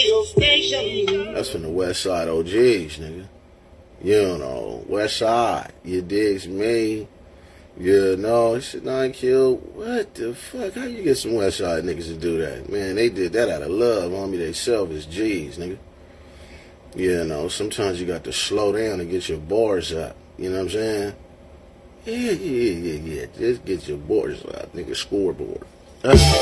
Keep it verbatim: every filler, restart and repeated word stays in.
radio station. That's from the West Side O Gs, nigga. You know, West Side. You digs me? You know, shit, nine kill. What the fuck? How you get some West Side niggas to do that? Man, they did that out of love, homie. They self as G's, nigga. You know, sometimes you got to slow down and get your bars up. You know what I'm saying? Yeah, yeah, yeah, yeah. Just get your bars up, nigga. Scoreboard.